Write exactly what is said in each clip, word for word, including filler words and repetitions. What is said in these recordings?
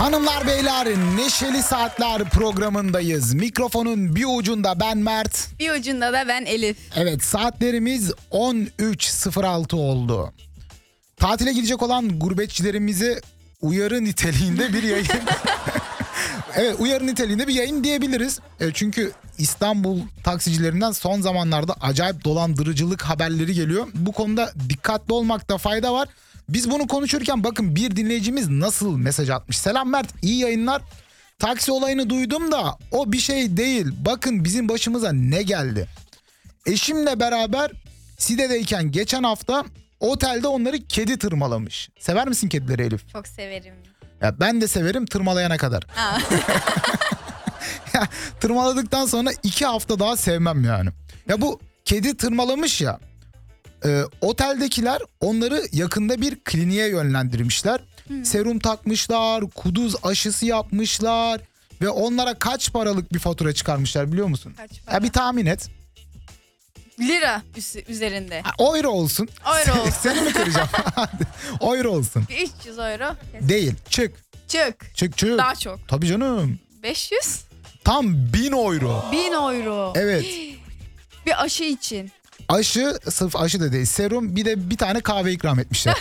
Hanımlar beyler, Neşeli Saatler programındayız. Mikrofonun bir ucunda ben Mert. Bir ucunda da ben Elif. Evet, saatlerimiz on üç sıfır altı oldu. Tatile gidecek olan gurbetçilerimize uyarı niteliğinde bir yayın. Evet, uyarı niteliğinde bir yayın diyebiliriz. E, çünkü İstanbul taksicilerinden son zamanlarda acayip dolandırıcılık haberleri geliyor. Bu konuda dikkatli olmakta fayda var. Biz bunu konuşurken bakın bir dinleyicimiz nasıl mesaj atmış. Selam Mert, iyi yayınlar. Taksi olayını duydum da o bir şey değil. Bakın bizim başımıza ne geldi. Eşimle beraber Side'deyken geçen hafta otelde onları kedi tırmalamış. Sever misin kedileri Elif? Çok severim. Ya ben de severim, tırmalayana kadar. Ya, tırmaladıktan sonra iki hafta daha sevmem yani. Ya bu kedi tırmalamış ya. E, oteldekiler onları yakında bir kliniğe yönlendirmişler. Hmm. Serum takmışlar, kuduz aşısı yapmışlar ve onlara kaç paralık bir fatura çıkarmışlar biliyor musun? Kaç para? Ya bir tahmin et. Lira üzerinde. Ha, euro olsun. Euro olsun. Seni mi kıracağım? Euro olsun. Bir üç yüz euro. Değil. Çık. Çık. Çık çık. Daha çok. Tabii canım. beş yüz. Tam bin euro. bin euro. Evet. Bir aşı için. Aşı, sırf aşı da değil, serum, bir de bir tane kahve ikram etmişler.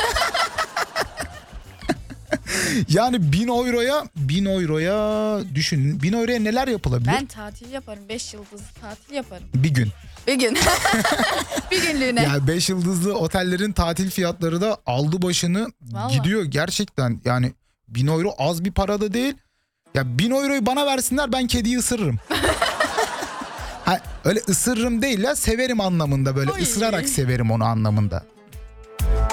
Yani bin euroya, bin euroya düşün. Bin euroya neler yapılabilir? Ben tatil yaparım. Beş yıldızlı tatil yaparım. Bir gün. Bir gün. Bir günlüğüne. Yani beş yıldızlı otellerin tatil fiyatları da aldı başını Vallahi. gidiyor gerçekten. Yani bin euro az bir para da değil. Ya bin euroyu bana versinler, ben kediyi ısırırım. Ha, öyle ısırırım değil ya, severim anlamında, böyle Oy. ısırarak severim onu anlamında.